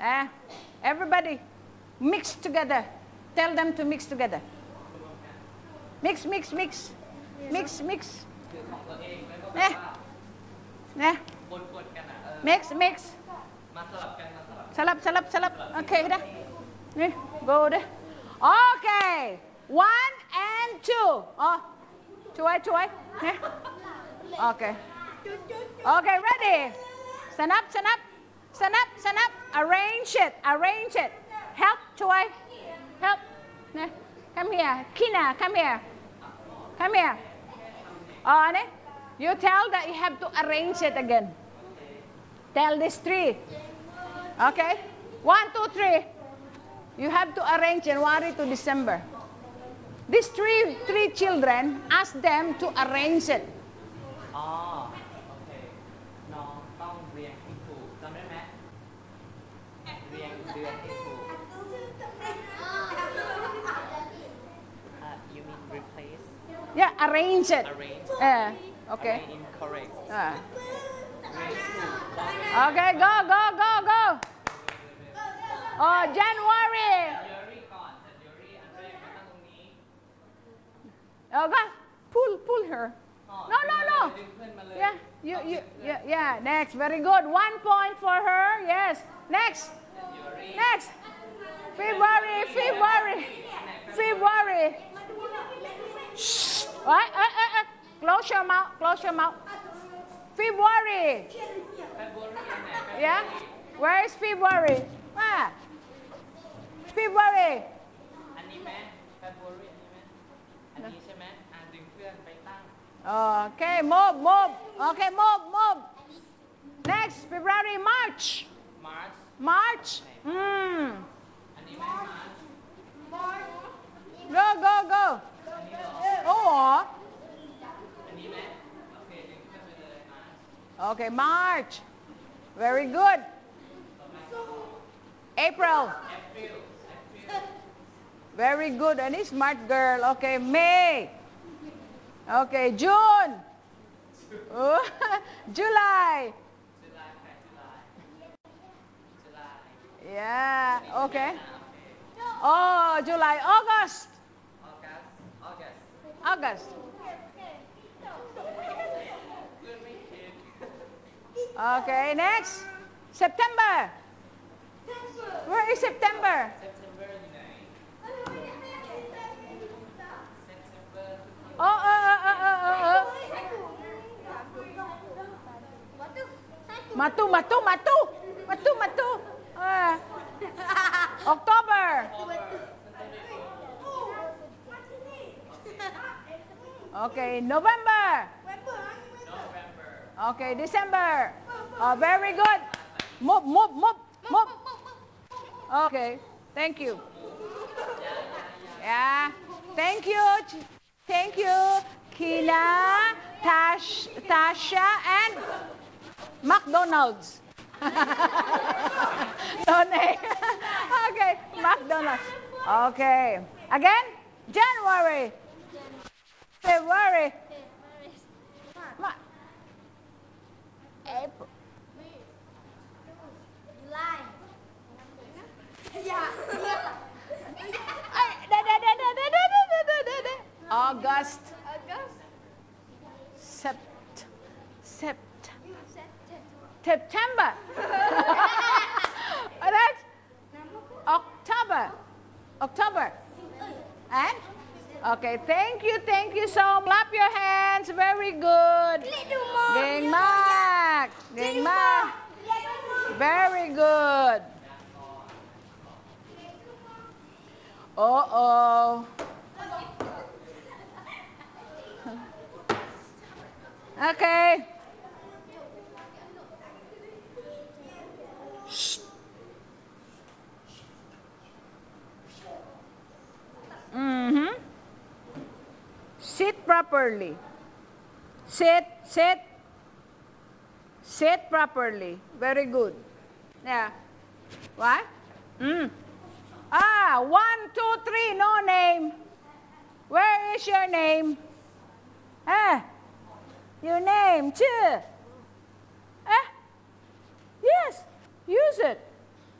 Eh? Everybody, mix together. Tell them to mix together. Mix, mix, mix. Mix, mix. Eh? Eh? Mix, mix. Salap, salap, salap. Okay, dah. Go dah. Okay. 1 and 2. Oh, cuai. Okay. Okay, ready. Stand up, stand up. Stand up, stand up. Arrange it, arrange it. Help, cuai. Help. Come here. Kina, come here. Come here. Oh, you tell that you have to arrange it again. Tell these 3. Okay? 1, 2, 3. You have to arrange January to December. These three children, ask them to arrange it. Oh, okay. น้องต้องเรียงให้ถูกจำได้ไหมเรียงเดือนให้ถูก You mean replace? Yeah, arrange it. Arrange. Okay. Incorrect. Okay, go. Oh, January. Oh, go. Pull her. No. Yeah. Next, very good. 1 point for her. Yes. Next. February. Shh. Close your mouth. February. Yeah. Where is February? February. อันนี้ไหม February อันนี้ใช่ไหมดึงเพื่อนไปตั้ง Okay, move. Okay, move. Next, February, March. March. อันนี้ไหม March. Go. Oh. อันนี้ไหมโอเคดึงเพื่อนไปเลย March. Okay, March. Very good. April. Very good. Any smart girl. Okay, May. Okay, June. July. Yeah, okay. Oh, July. August. Okay, next. September. Where is September? Matu. October. Okay, November. Okay, December. Oh, very good. Move. Okay, thank you. Yeah, thank you, Kina, Tasha, and McDonald's. No name. Okay, McDonald's. Okay, again, January, February, April. August. September. That's October. And okay, thank you so much. Clap your hands. Very good. Ging Mak. Very good. Uh-oh. Okay. Shh. Sit properly. Sit properly. Very good. Yeah. What? 1, 2, 3, no name. Where is your name? Your name, too. Yes, use it.